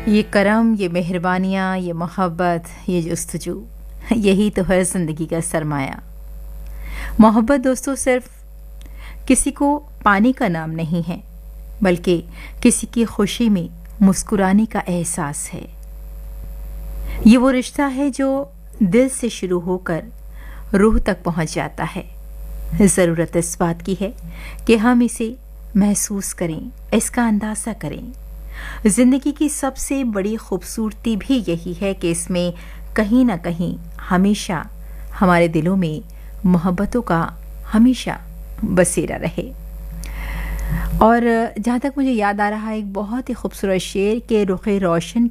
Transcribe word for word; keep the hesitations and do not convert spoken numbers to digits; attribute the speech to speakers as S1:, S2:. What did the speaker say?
S1: ये करम, ये मेहरबानियाँ, ये मोहब्बत, ये जुस्तजू, यही तो है ज़िंदगी का सरमाया। मोहब्बत दोस्तों सिर्फ किसी को पाने का नाम नहीं है, बल्कि किसी की खुशी में मुस्कुराने का एहसास है। ये वो रिश्ता है जो दिल से शुरू होकर रूह तक पहुंच जाता है। ज़रूरत इस बात की है कि हम इसे महसूस करें, इसका अंदाज़ा करें। ज़िंदगी की सबसे बड़ी खूबसूरती भी यही है कि इसमें कहीं ना कहीं हमेशा हमारे दिलों में मोहब्बतों का हमेशा बसेरा रहे। और जहाँ तक मुझे याद आ रहा है, एक बहुत ही खूबसूरत शेर के रुखे रोशन